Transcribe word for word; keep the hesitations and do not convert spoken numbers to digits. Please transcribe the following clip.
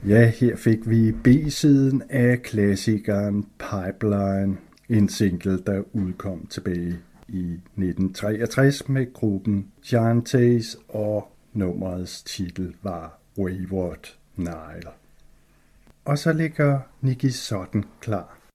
Ja, her fik vi B-siden af klassikeren Pipeline, en single, der udkom tilbage i nitten treogtres med gruppen Giantes, og nummerets titel var Wayward Nile. Og så ligger Nikki Sutton klar